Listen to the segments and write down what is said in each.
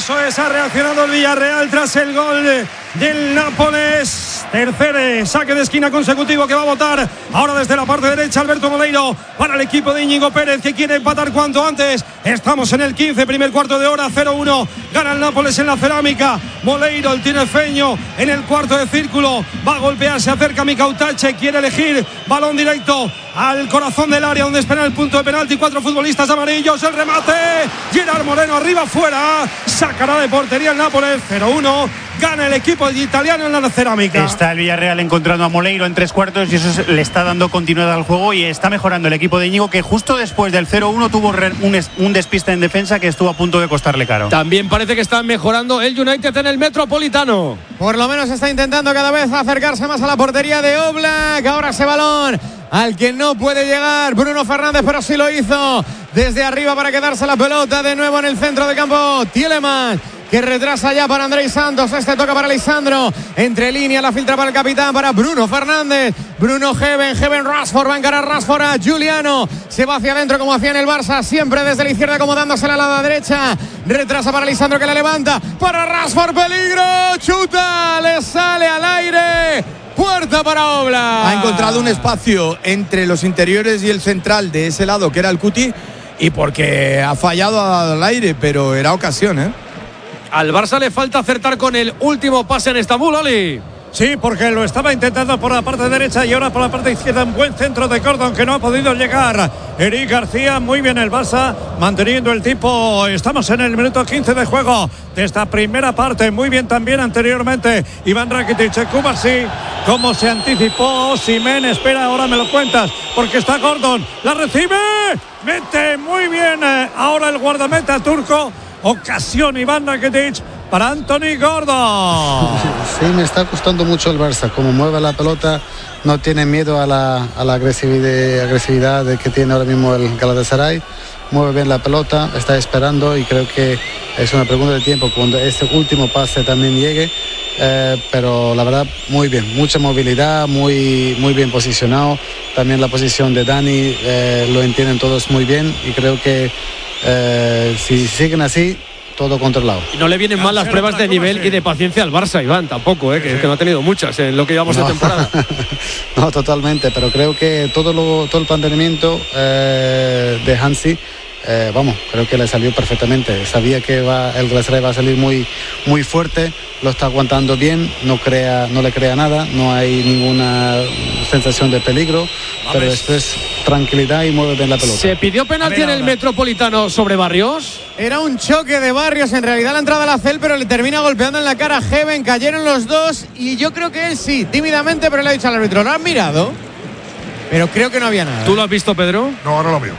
Eso es, ha reaccionado el Villarreal tras el gol del Nápoles. Tercer saque de esquina consecutivo que va a botar ahora desde la parte derecha Alberto Moleiro para el equipo de Íñigo Pérez, que quiere empatar cuanto antes. Estamos en el 15, primer cuarto de hora, 0-1. Gana el Nápoles en la cerámica. Moleiro, el tinerfeño, en el cuarto de círculo. Va a golpear, se acerca Mikautache, quiere elegir balón directo al corazón del área donde espera el punto de penalti. 4 futbolistas amarillos, el remate. Gerard Moreno arriba, fuera. Sacará de portería el Nápoles. 0-1. Gana el equipo italiano en la cerámica. Está el Villarreal encontrando a Moleiro en 3/4 y eso le está dando continuidad al juego y está mejorando el equipo de Íñigo, que justo después del 0-1 tuvo un despiste en defensa que estuvo a punto de costarle caro. También parece que está mejorando el United en el Metropolitano. Por lo menos está intentando cada vez acercarse más a la portería de Oblak. Ahora ese balón al que no puede llegar Bruno Fernández, pero sí lo hizo desde arriba para quedarse la pelota de nuevo en el centro de campo. Tielemans, que retrasa ya para Andrés Santos. Este toca para Lisandro. Entre líneas la filtra para el capitán, para Bruno Fernández. Bruno Heaven Rashford. Va a encarar Rashford a Giuliano. Se va hacia adentro como hacía en el Barça. Siempre desde la izquierda acomodándose a la derecha. Retrasa para Lisandro, que la levanta. Para Rashford, peligro. Chuta. Le sale al aire. Puerta para Oblak. Ha encontrado un espacio entre los interiores y el central de ese lado, que era el Cuti. Y porque ha fallado al aire, pero era ocasión, ¿eh? Al Barça le falta acertar con el último pase en Estambul, Oli. Sí, porque lo estaba intentando por la parte derecha y ahora por la parte izquierda. Un buen centro de Gordon que no ha podido llegar. Eric García, muy bien el Barça, manteniendo el tipo. Estamos en el minuto 15 de juego de esta primera parte. Muy bien también anteriormente Iván Rakitic. Kubasi, como se anticipó Osimhen. Espera, ahora me lo cuentas, porque está Gordon. La recibe, mete muy bien ahora el guardameta turco. Ocasión Iván Rakitic para Anthony Gordon. Sí, me está costando mucho el Barça. Como mueve la pelota, no tiene miedo a la agresividad que tiene ahora mismo el Galatasaray. Mueve bien la pelota, está esperando y creo que es una pregunta de tiempo cuando este último pase también llegue. Pero la verdad, muy bien, mucha movilidad, muy bien posicionado. También la posición de Dani lo entienden todos muy bien y creo que si siguen así, todo controlado. Y no le vienen mal las pruebas de nivel y de paciencia al Barça, Iván, tampoco, que no ha tenido muchas en lo que llevamos de temporada. No, totalmente, pero creo que todo el planteamiento de Hansi, creo que le salió perfectamente. Sabía que el Galatasaray va a salir muy fuerte, lo está aguantando bien, no le crea nada, no hay ninguna sensación de peligro, pero después tranquilidad y mueve bien la pelota. ¿Se pidió penalti en el Metropolitano sobre Barrios? Era un choque de Barrios, en realidad la entrada a la CEL, pero le termina golpeando en la cara a Heaven. Cayeron los dos y yo creo que él sí, tímidamente, pero le ha dicho al árbitro, ¿lo has mirado? Pero creo que no había nada. ¿Tú lo has visto, Pedro? No, ahora lo veo.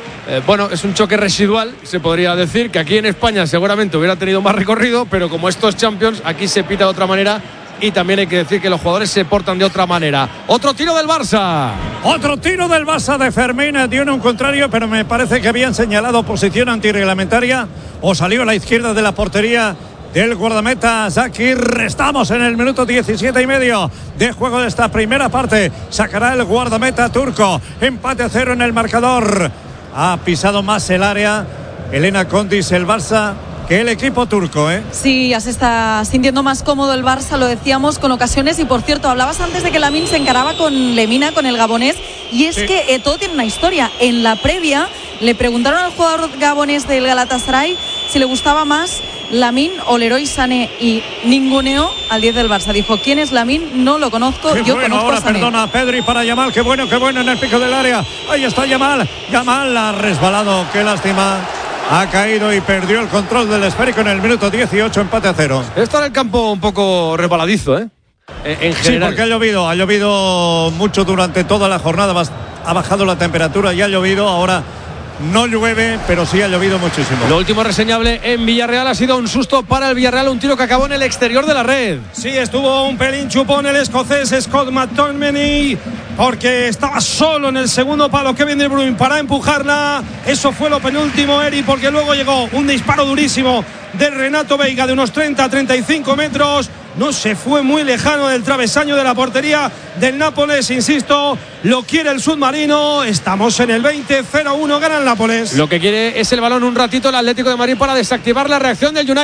Es un choque residual, se podría decir, que aquí en España seguramente hubiera tenido más recorrido, pero como estos Champions, aquí se pita de otra manera y también hay que decir que los jugadores se portan de otra manera. Otro tiro del Barça. Otro tiro del Barça de Fermín, dio un contrario, pero me parece que habían señalado posición antirreglamentaria o salió a la izquierda de la portería del guardameta Zakir. Estamos en el minuto 17,5 de juego de esta primera parte. Sacará el guardameta turco. Empate a 0 en el marcador. Ha pisado más el área Elena Condis, el Barça, que el equipo turco, ¿eh? Sí, ya se está sintiendo más cómodo el Barça, lo decíamos, con ocasiones. Y por cierto, hablabas antes de que Lamine se encaraba con Lemina, con el gabonés. Y es que todo tiene una historia. En la previa le preguntaron al jugador gabonés del Galatasaray si le gustaba más Lamine o Leroy Sané, y ninguneó al 10 del Barça. Dijo, ¿quién es Lamine? No lo conozco, yo conozco ahora a Sané. Perdona, Pedri para Yamal, qué bueno en el pico del área. Ahí está Yamal ha resbalado, qué lástima. Ha caído y perdió el control del esférico en el minuto 18, empate a 0. Está en el campo un poco resbaladizo, en general. Sí, porque ha llovido mucho durante toda la jornada, ha bajado la temperatura y ha llovido. Ahora no llueve, pero sí ha llovido muchísimo. Lo último reseñable en Villarreal ha sido un susto para el Villarreal, un tiro que acabó en el exterior de la red. Sí, estuvo un pelín chupón el escocés Scott McTominay, porque estaba solo en el segundo palo Kevin De Bruyne para empujarla. Eso fue lo penúltimo, Eri, porque luego llegó un disparo durísimo de Renato Veiga de unos 30-35 metros. No se fue muy lejano del travesaño de la portería del Nápoles, insisto, lo quiere el submarino. Estamos en el 20, 0-1, gana el Nápoles. Lo que quiere es el balón un ratito el Atlético de Madrid para desactivar la reacción del United.